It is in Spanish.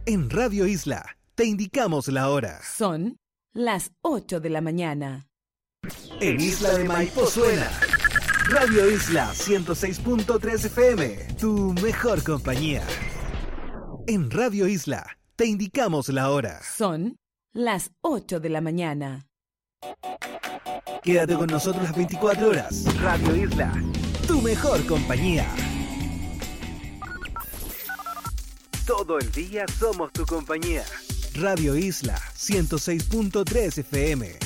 En Radio Isla te indicamos la hora. Son las 8 de la mañana. En Isla de Maipo suena Radio Isla 106.3 FM, tu mejor compañía. En Radio Isla te indicamos la hora. Son las 8 de la mañana. Quédate con nosotros las 24 horas. Radio Isla, tu mejor compañía. Todo el día somos tu compañía. Radio Isla 106.3 FM.